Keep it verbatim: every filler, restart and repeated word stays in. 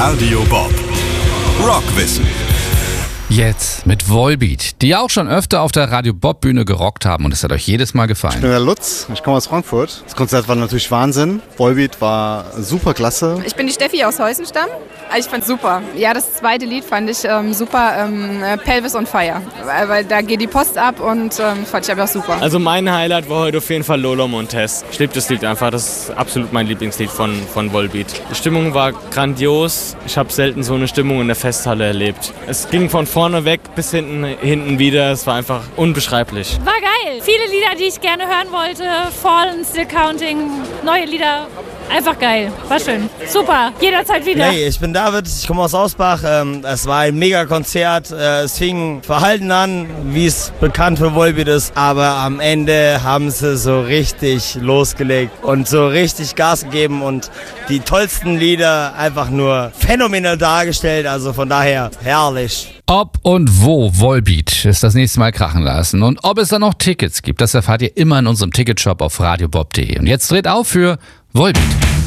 Radio Bob. Rockwissen. Jetzt mit Volbeat, die auch schon öfter auf der Radio Bob Bühne gerockt haben und es hat euch jedes Mal gefallen. Ich bin der Lutz, ich komme aus Frankfurt. Das Konzert war natürlich Wahnsinn. Volbeat war super klasse. Ich bin die Steffi aus Heusenstamm. Ich fand's super. Ja, das zweite Lied fand ich ähm, super, ähm, Pelvis on Fire. Weil, weil da geht die Post ab und ähm, fand ich einfach super. Also mein Highlight war heute auf jeden Fall Lolo Montes. Ich liebe das Lied einfach, das ist absolut mein Lieblingslied von, von Volbeat. Die Stimmung war grandios. Ich habe selten so eine Stimmung in der Festhalle erlebt. Es ging von vorne weg bis hinten, hinten wieder. Es war einfach unbeschreiblich. War geil. Viele Lieder, die ich gerne hören wollte. Fallen, Still Counting, neue Lieder. Einfach geil. War schön. Super. Jederzeit wieder. Hey, ich bin David. Ich komme aus Ausbach. Es war ein Mega-Konzert. Es fing verhalten an, wie es bekannt für Volbeat ist. Aber am Ende haben sie so richtig losgelegt und so richtig Gas gegeben und die tollsten Lieder einfach nur phänomenal dargestellt. Also von daher herrlich. Ob und wo Volbeat es das nächste Mal krachen lassen und ob es da noch Tickets gibt, das erfahrt ihr immer in unserem Ticketshop auf radiobob punkt de. Und jetzt dreht auf für Volbeat.